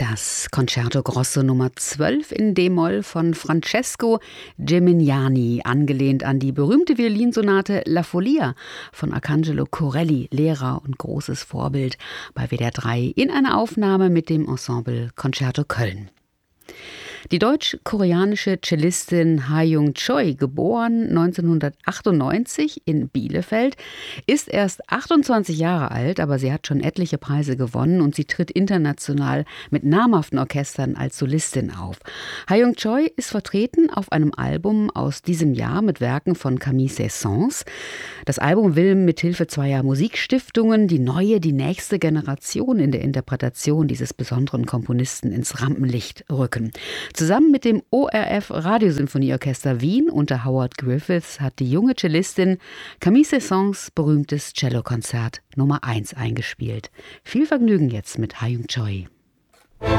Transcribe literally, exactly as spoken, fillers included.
Das Concerto Grosso Nummer zwölf in D-Moll von Francesco Gimignani, angelehnt an die berühmte Violinsonate La Follia von Arcangelo Corelli, Lehrer und großes Vorbild bei W D R drei, in einer Aufnahme mit dem Ensemble Concerto Köln. Die deutsch-koreanische Cellistin Ha-Jung Choi, geboren neunzehnhundertachtundneunzig in Bielefeld, ist erst achtundzwanzig Jahre alt, aber sie hat schon etliche Preise gewonnen und sie tritt international mit namhaften Orchestern als Solistin auf. Ha-Jung Choi ist vertreten auf einem Album aus diesem Jahr mit Werken von Camille Saint-Saëns. Das Album will mithilfe zweier Musikstiftungen die neue, die nächste Generation in der Interpretation dieses besonderen Komponisten ins Rampenlicht rücken. Zusammen mit dem O R F Radiosinfonieorchester Wien unter Howard Griffiths hat die junge Cellistin Camille Saint-Saëns berühmtes Cellokonzert Nummer eins eingespielt. Viel Vergnügen jetzt mit Ha-Jung Choi.